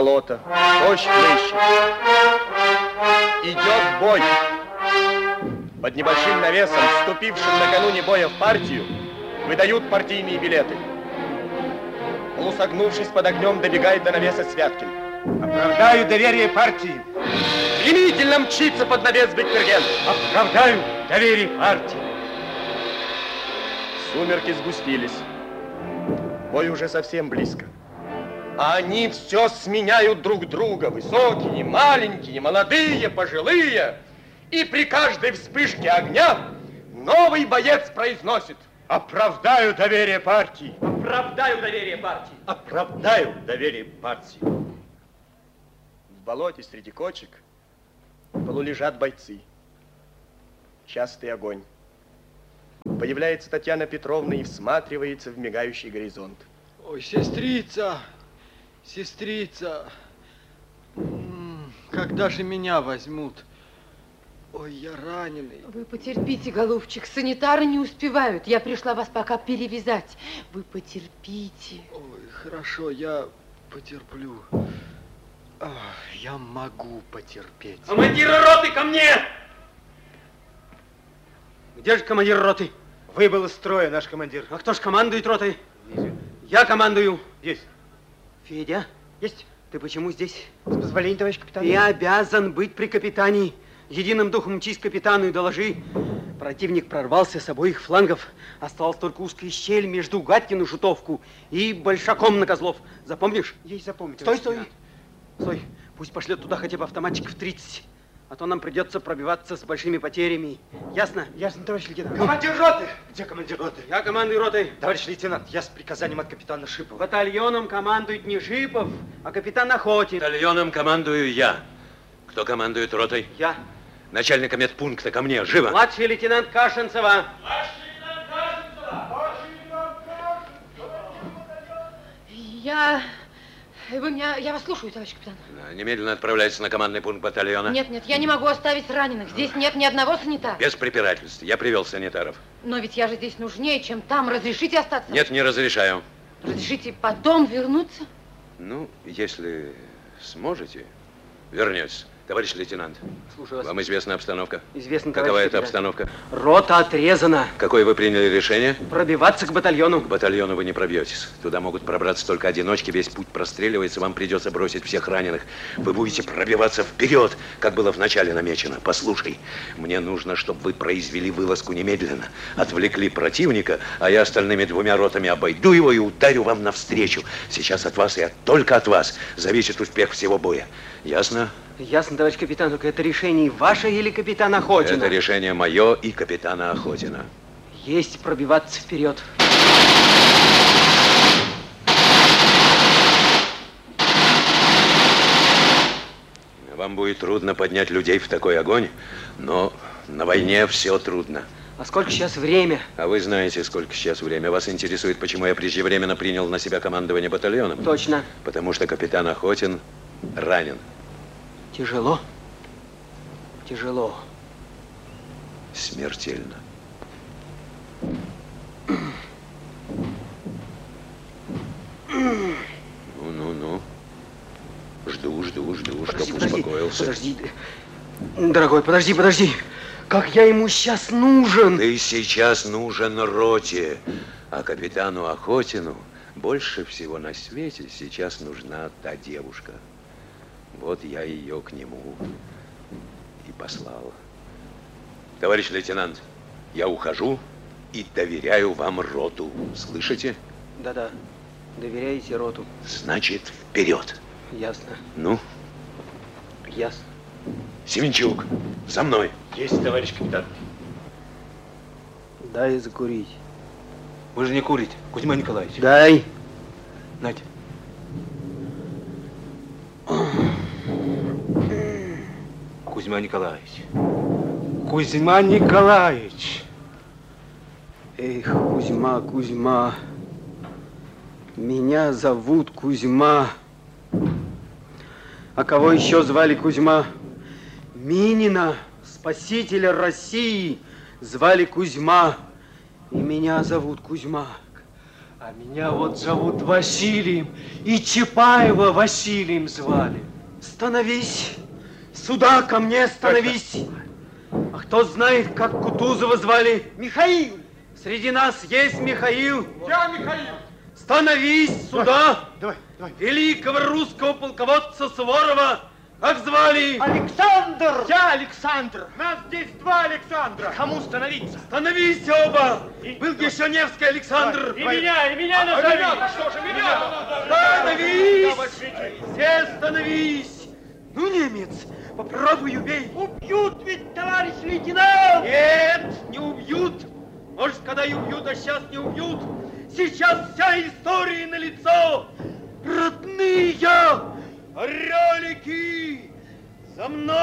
болото, дождь хлещет. Идет бой. Под небольшим навесом, вступившим накануне боя в партию, выдают партийные билеты. Полусогнувшись под огнем, добегает до навеса Святкин. Оправдаю доверие партии. Стремительно мчится под навес Бекмерген. Оправдаю доверие партии. Сумерки сгустились. Бой уже совсем близко. А они все сменяют друг друга. Высокие, маленькие, молодые, пожилые. И при каждой вспышке огня новый боец произносит: оправдаю доверие партии. Оправдаю доверие партии. Оправдаю доверие партии. В болоте среди кочек в полу лежат бойцы. Частый огонь. Появляется Татьяна Петровна и всматривается в мигающий горизонт. Ой, сестрица, сестрица, когда же меня возьмут? Ой, я раненый. Вы потерпите, голубчик, санитары не успевают. Я пришла вас пока перевязать. Вы потерпите. Ой, хорошо, я потерплю. Я могу потерпеть. Командир роты, ко мне! Где же командир роты? Выбыл из строя наш командир. А кто ж командует ротой? Вижу. Я командую. Есть. Федя? Есть. Ты почему здесь? С позволения, товарищ капитан. Ты обязан быть при капитане. Единым духом мчись к капитану и доложи. Противник прорвался с обоих флангов. Осталась только узкая щель между Гатькину шутовку и Большаком на Козлов. Запомнишь? Есть, запомнить. Стой, стой. Стой. Пусть пошлет туда хотя бы автоматчиков 30. А то нам придется пробиваться с большими потерями. Ясно? Ясно, товарищ лейтенант. Командир роты! Где командир роты? Я командую ротой. Товарищ лейтенант, я с приказанием от капитана Шипова. Батальоном командует не Шипов, а капитан Охотин. Батальоном командую я. Кто командует ротой? Я. Начальника медпункта ко мне, живо. Младший лейтенант Кашинцева. Я вас слушаю, товарищ капитан. Немедленно отправляйся на командный пункт батальона. Нет, я не могу оставить раненых. Здесь нет ни одного санитара. Без препирательств. Я привел санитаров. Но ведь я же здесь нужнее, чем там. Разрешите остаться? Нет, не разрешаю. Разрешите потом вернуться? Ну, если сможете, вернетесь. Товарищ лейтенант, слушаю вас. Вам известна обстановка? Известно, Какова товарищ это капитан. обстановка? Рота отрезана. Какое вы приняли решение? Пробиваться к батальону. К батальону вы не пробьетесь. Туда могут пробраться только одиночки, весь путь простреливается, вам придется бросить всех раненых. Вы будете пробиваться вперед, как было вначале намечено. Послушай, мне нужно, чтобы вы произвели вылазку немедленно, отвлекли противника, а я остальными двумя ротами обойду его и ударю вам навстречу. Сейчас от вас и только от вас зависит успех всего боя. Ясно? Ясно, товарищ капитан, только это решение ваше или капитана Охотина? Это решение мое и капитана Охотина. Есть пробиваться вперед. Вам будет трудно поднять людей в такой огонь, но на войне все трудно. А сколько сейчас время? А вы знаете, сколько сейчас время. Вас интересует, почему я преждевременно принял на себя командование батальоном? Точно. Потому что капитан Охотин ранен. Тяжело? Тяжело. Смертельно. Ну. Жду, подожди, чтобы успокоился. Подожди. Дорогой, подожди. Как я ему сейчас нужен? Ты сейчас нужен роте, а капитану Охотину больше всего на свете сейчас нужна та девушка. Вот я ее к нему и послал. Товарищ лейтенант, я ухожу и доверяю вам роту. Слышите? Да. Доверяете роту. Значит, вперед. Ясно. Ну? Ясно. Семенчук, за мной. Есть, товарищ капитан. Дай закурить. Вы же не курите, Кузьма Николаевич. Дай. Нате. Кузьма Николаевич. Кузьма Николаевич. Эх, Кузьма. Меня зовут Кузьма. А кого еще звали Кузьма? Минина, спасителя России, звали Кузьма. И меня зовут Кузьма. А меня вот зовут Василием, и Чапаева Василием звали. Становись, сюда ко мне становись. А кто знает, как Кутузова звали? Михаил. Среди нас есть Михаил. Я Михаил. Становись сюда. Давай. Великого русского полководца Суворова. Как звали? Александр. Я Александр. Нас здесь два Александра. Кому становиться? Становись оба. Был еще Невский Александр. И меня назови. Что же меня? Становись. Все становись. Ну, немец, попробуй убей. Убьют ведь, товарищ лейтенант! Нет, не убьют. Может, когда и убьют, а сейчас не убьют. Сейчас вся история налицо. Родные орелики, за мной!